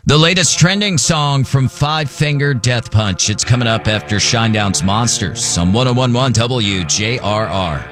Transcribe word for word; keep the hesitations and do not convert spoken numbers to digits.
The latest trending song from Five Finger Death Punch. It's coming up after Shinedown's Monsters on one oh one point one W J R R.